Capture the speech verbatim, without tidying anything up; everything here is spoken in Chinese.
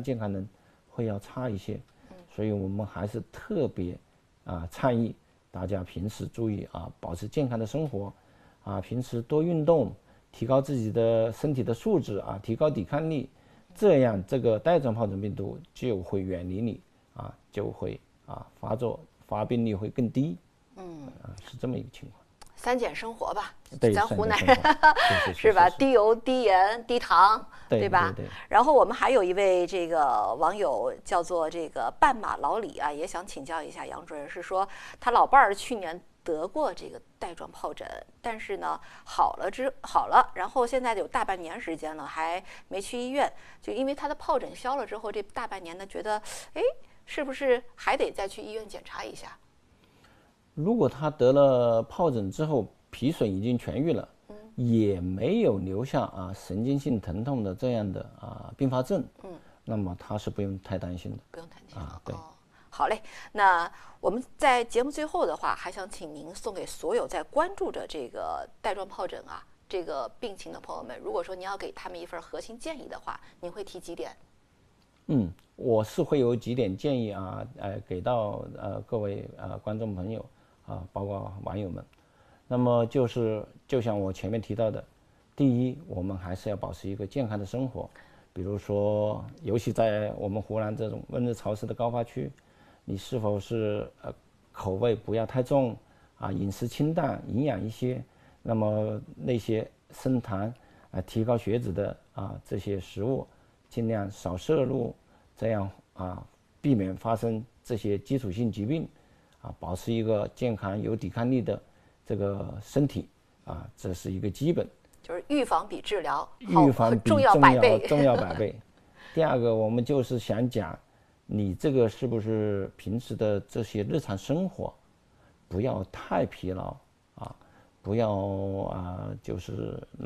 健康人会要差一些，所以我们还是特别啊倡议大家平时注意啊，保持健康的生活啊，平时多运动，提高自己的身体的素质啊，提高抵抗力，这样这个带状疱疹病毒就会远离你啊，就会啊发作发病率会更低，嗯，啊是这么一个情况。 三减生活吧， 对， 咱湖南人是, 是吧？低油、低盐、低糖， 对吧？ 对对。 然后我们还有一位这个网友叫做这个半马老李啊，也想请教一下杨主任，是说他老伴儿去年得过这个带状疱疹，但是呢好了之好了，然后现在有大半年时间了，还没去医院，就因为他的疱疹消了之后，这大半年呢觉得，哎，是不是还得再去医院检查一下？ 如果他得了疱疹之后皮损已经痊愈了，嗯、也没有留下啊神经性疼痛的这样的啊并发症，嗯，那么他是不用太担心的， 不用担心啊。对、 哦，好嘞。那我们在节目最后的话，还想请您送给所有在关注着这个带状疱疹啊这个病情的朋友们，如果说您要给他们一份核心建议的话，您会提几点？ 嗯，我是会有几点建议啊，呃，给到呃各位呃观众朋友啊，包括网友们。那么就是就像我前面提到的，第一，我们还是要保持一个健康的生活，比如说，尤其在我们湖南这种温热潮湿的高发区，你是否是呃口味不要太重啊，饮食清淡，营养一些，那么那些升糖啊、提高血脂的啊这些食物，尽量少摄入，这样啊避免发生这些基础性疾病，啊，保持一个健康有抵抗力的这个身体啊，这是一个基本。 就是预防比治疗预防比重要百倍， 重要百倍。第二个，我们就是想讲，你这个是不是平时的这些日常生活，不要太疲劳啊，不要啊，就是。